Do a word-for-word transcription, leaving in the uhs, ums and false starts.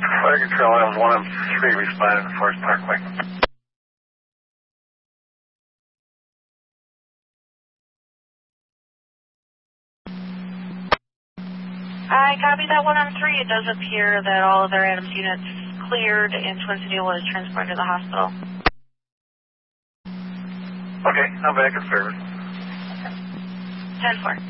Fire Control, I was one of three responding to Forest Parkway. I copy that one on three. It does appear that all of their Adams units cleared and Twin City was transported to the hospital. Okay, I'm back in service. ten four.